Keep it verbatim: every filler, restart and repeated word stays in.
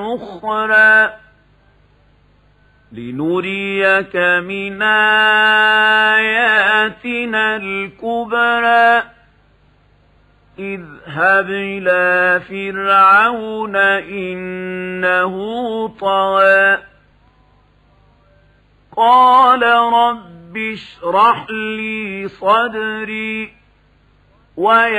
أخرى لنريك من آياتنا الكبرى اذهب إلى فرعون إنه طغى قال رب اشرح لي صدري